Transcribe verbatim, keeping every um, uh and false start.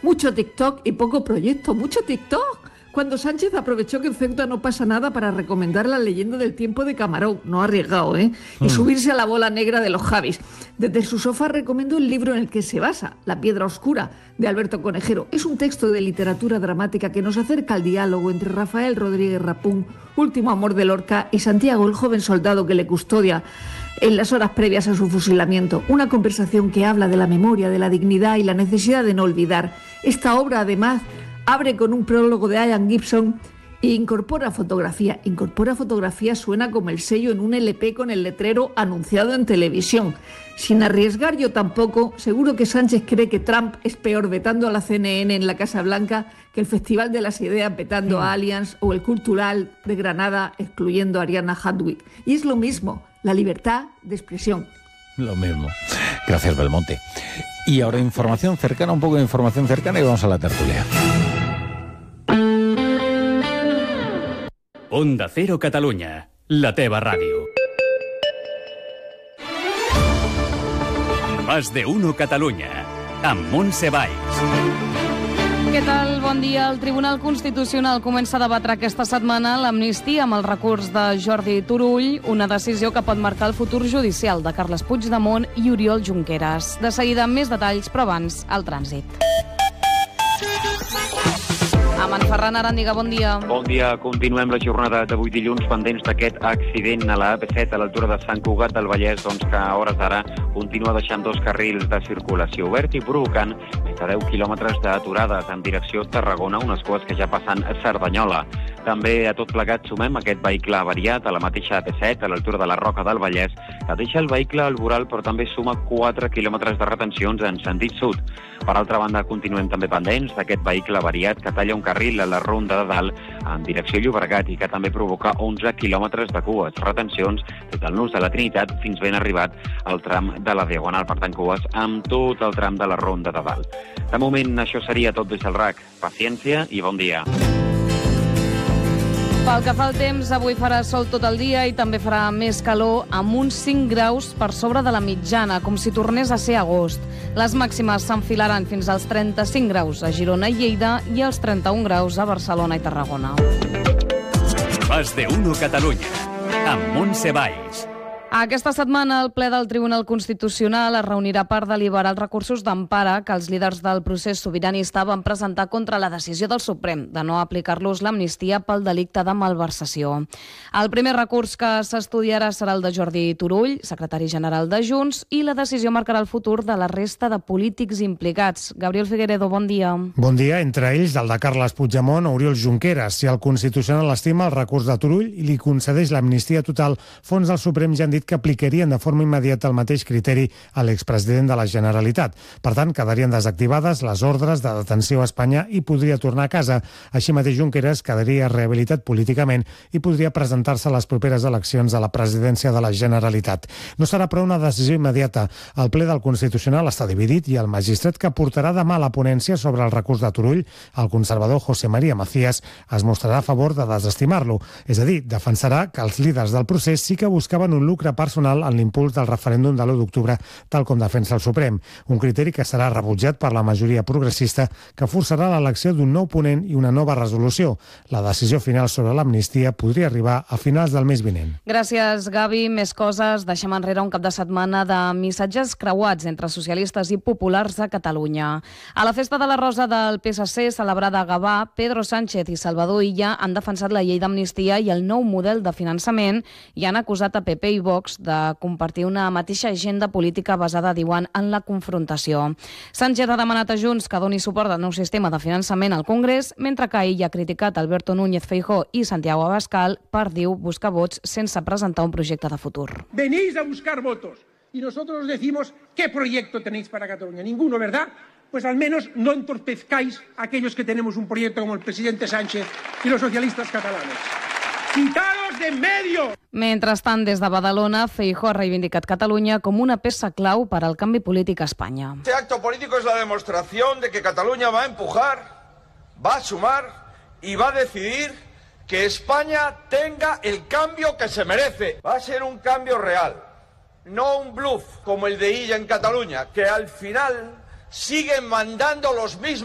Mucho TikTok y poco proyecto. Mucho TikTok. Cuando Sánchez aprovechó que en Ceuta no pasa nada para recomendar la leyenda del tiempo de Camarón, no ha arriesgado, ¿eh? Y subirse a la bola negra de los Javis. Desde su sofá recomendó el libro en el que se basa, La piedra oscura, de Alberto Conejero. Es un texto de literatura dramática que nos acerca al diálogo entre Rafael Rodríguez Rapún, último amor de Lorca, y Santiago, el joven soldado que le custodia en las horas previas a su fusilamiento. Una conversación que habla de la memoria, de la dignidad y la necesidad de no olvidar. Esta obra, además, abre con un prólogo de Ian Gibson e incorpora fotografía. Incorpora fotografía suena como el sello en un L P con el letrero anunciado en televisión. Sin arriesgar yo tampoco, seguro que Sánchez cree que Trump es peor vetando a la C N N en la Casa Blanca que el Festival de las Ideas vetando a Allianz o el Cultural de Granada excluyendo a Ariana Hadwick. Y es lo mismo, la libertad de expresión. Lo mismo. Gracias, Belmonte. Y ahora información cercana, un poco de información cercana y vamos a la tertulia. Onda Cero Catalunya, la teva ràdio. Más de uno Catalunya, amb Montse Valls. Què tal? Bon dia. El Tribunal Constitucional comença a debatre aquesta setmana l'amnistia amb el recurs de Jordi Turull, una decisió que pot marcar el futur judicial de Carles Puigdemont i Oriol Junqueras. De seguida, amb més detalls, però abans, el trànsit. Amb en Ferran Arandiga, bon dia. Bon dia. Continuem la jornada d'avui dilluns pendents d'aquest accident a la A P set a l'altura de Sant Cugat del Vallès, doncs que a hores d'ara continua deixant dos carrils de circulació obert i provocant més de deu quilòmetres d'aturades en direcció a Tarragona, unes cues que ja passen a Cerdanyola. També a tot plegat sumem aquest vehicle avariat a la mateixa A P set a l'altura de la Roca del Vallès, que deixa el vehicle al voral però també suma quatre quilòmetres de retencions en sentit sud. Per altra banda, continuem també pendents d'aquest vehicle avariat que talla un carril a la Ronda de Dalt en direcció Llobregat i que també provoca onze quilòmetres de cues, retencions des del nus de la Trinitat fins ben arribat al tram de la Diagonal, per tant cues amb tot el tram de la Ronda de Dalt. De moment això seria tot des del R A C. Paciència i bon dia. Pel que fa al temps, avui farà sol tot el dia i també farà més calor amb uns cinc graus per sobre de la mitjana, com si tornés a ser agost. Les màximes s'enfilaran fins als trenta-cinc graus a Girona i Lleida i als trenta-un graus a Barcelona i Tarragona. Más de uno Catalunya, amb Montse Valls. Aquesta setmana el ple del Tribunal Constitucional es reunirà per deliberar els recursos d'empara que els líders del procés sobiranista van presentar contra la decisió del Suprem de no aplicar-los l'amnistia pel delicte de malversació. El primer recurs que s'estudiarà serà el de Jordi Turull, secretari general de Junts, i la decisió marcarà el futur de la resta de polítics implicats. Gabriel Figueredo, bon dia. Bon dia. Entre ells, el de Carles Puigdemont o Oriol Junqueras. Si el Constitucional estima el recurs de Turull i li concedeix l'amnistia total, fons del Suprem ja han dit que aplicarien de forma immediata el mateix criteri a l'expresident de la Generalitat. Per tant, quedarien desactivades les ordres de detenció a Espanya i podria tornar a casa. Així mateix, Junqueras quedaria rehabilitat políticament i podria presentar-se a les properes eleccions a la presidència de la Generalitat. No serà però una decisió immediata. El ple del Constitucional està dividit i el magistrat que portarà demà la ponència sobre el recurs de Turull, el conservador José María Macías, es mostrarà a favor de desestimar-lo. És a dir, defensarà que els líders del procés sí que buscaven un lucre personal en l'impuls del referèndum de l'u d'octubre, tal com defensa el Suprem. Un criteri que serà rebutjat per la majoria progressista, que forçarà l'elecció d'un nou ponent i una nova resolució. La decisió final sobre l'amnistia podria arribar a finals del mes vinent. Gràcies, Gavi. Més coses. Deixem enrere un cap de setmana de missatges creuats entre socialistes i populars a Catalunya. A la festa de la Rosa del P S C, celebrada a Gavà, Pedro Sánchez i Salvador Illa han defensat la llei d'amnistia i el nou model de finançament i han acusat a P P i Vox de compartir una mateixa agenda política basada, diuen, en la confrontació. Sánchez ha demanat a Junts que doni suport al nou sistema de finançament al Congrés, mentre que ell ha criticat Alberto Núñez Feijóo i Santiago Abascal per, diu, buscar vots sense presentar un projecte de futur. Venís a buscar votos y nosotros os decimos qué proyecto tenéis para Cataluña. Ninguno, ¿verdad? Pues al menos no entorpezcáis a aquellos que tenemos un proyecto como el presidente Sánchez y los socialistas catalanes. ¡Quitaros de en medio! Mentrestant, des de Badalona, Feijóo ha reivindicat Catalunya com una peça clau per al canvi polític a Espanya. Este acto político es la demostración de que Cataluña va a empujar, va a sumar y va a decidir que España tenga el cambio que se merece. Va a ser un cambio real, no un bluff como el de Illa en Cataluña, que al final siguen mandando los mismos